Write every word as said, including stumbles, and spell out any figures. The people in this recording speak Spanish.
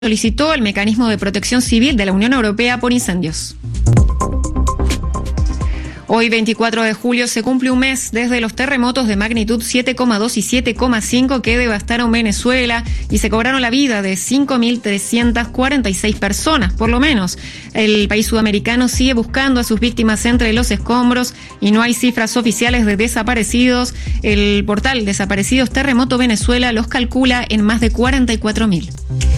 solicitó el mecanismo de protección civil de la Unión Europea por incendios. Hoy, veinticuatro de julio, se cumple un mes desde los terremotos de magnitud siete coma dos y siete coma cinco que devastaron Venezuela y se cobraron la vida de cinco mil trescientas cuarenta y seis personas, por lo menos. El país sudamericano sigue buscando a sus víctimas entre los escombros y no hay cifras oficiales de desaparecidos. El portal Desaparecidos Terremoto Venezuela los calcula en más de cuarenta y cuatro mil.